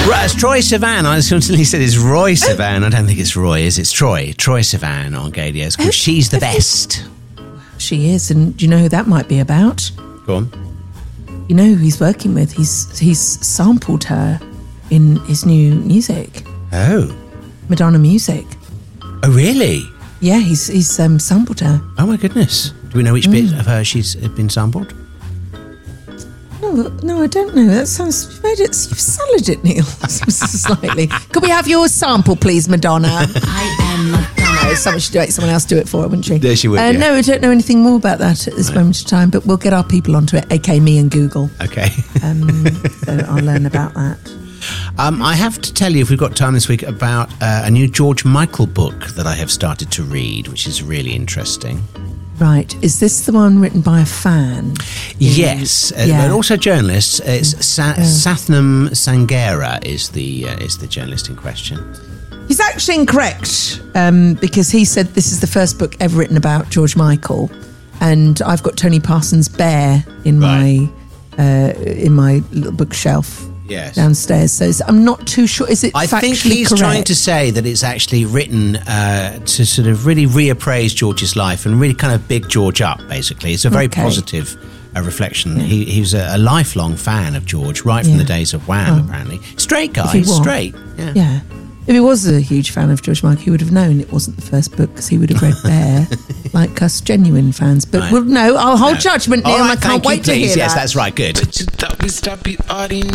It's Troye Sivan. I suddenly said it's Roy Sivan. I don't think it's Roy, is it? It's Troye Sivan on Gaydio. It's called She's the Best. She is, and do you know who that might be about? Go on. You know who he's working with? He's sampled her in his new music. Oh. Madonna music. Oh, really? Yeah, he's sampled her. Oh, my goodness. Do we know which bit of her she's been sampled? No, I don't know. That sounds... You've sullied it, Neil, slightly. Could we have your sample, please, Madonna? I am Madonna. Someone should do it. Someone else do it for her, wouldn't she? There she would, yeah. No, I don't know anything more about that at this moment of time, but we'll get our people onto it, aka me and Google. Okay. So I'll learn about that. I have to tell you, if we've got time this week, about a new George Michael book that I have started to read, which is really interesting. Right. Is this the one written by a fan? Yes. But also journalists. It's Sathnam Sanghera is the journalist in question. He's actually incorrect because he said this is the first book ever written about George Michael, and I've got Tony Parsons' Bear in my little bookshelf. Yes. Downstairs. So I'm not too sure. Is it factually correct? I think he's trying to say that it's actually written to sort of really reappraise George's life and really kind of big George up, basically. It's a very positive reflection. Yeah. He was a lifelong fan of George right from the days of Wham, apparently. Straight guy, straight. Yeah. If he was a huge fan of George Michael, he would have known it wasn't the first book because he would have read Bear, like us genuine fans. But I'll hold judgment, Neil, and I can't wait to hear that. Yes, that's right, good. But you thought we stopped, you already know.